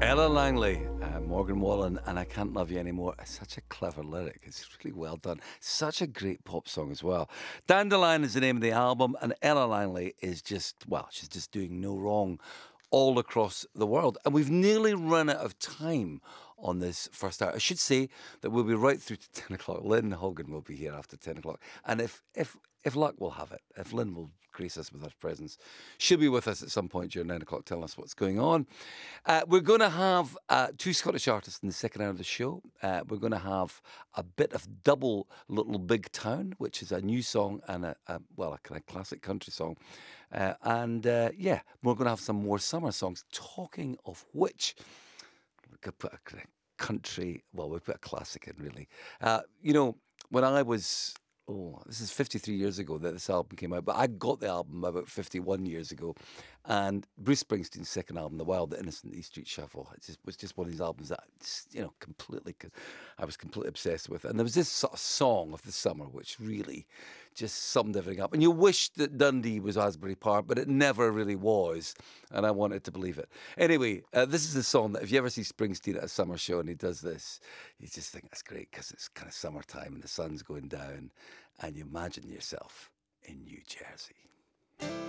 Ella Langley, Morgan Wallen, and I Can't Love You Anymore. It's such a clever lyric. It's really well done. Such a great pop song as well. Dandelion is the name of the album, and Ella Langley is just, well, she's just doing no wrong all across the world. And we've nearly run out of time on this first hour. I should say that we'll be right through to 10 o'clock. Lynn Hogan will be here after 10 o'clock. And if luck will have it, if Lynn will grace us with her presence, she'll be with us at some point during 9 o'clock telling us what's going on. We're going to have two Scottish artists in the second hour of the show. We're going to have a bit of double Little Big Town, which is a new song and a kind of classic country song. Yeah, we're going to have some more summer songs. Talking of which, we could put a kind of country, well, we put a classic in, really. When I was, this is 53 years ago that this album came out, but I got the album about 51 years ago. And Bruce Springsteen's second album, The Wild, The Innocent, E Street Shuffle, was just one of these albums that, I was completely obsessed with. And there was this sort of song of the summer which really just summed everything up. And you wish that Dundee was Asbury Park, but it never really was. And I wanted to believe it. Anyway, this is the song that if you ever see Springsteen at a summer show and he does this, you just think that's great because it's kind of summertime and the sun's going down and you imagine yourself in New Jersey.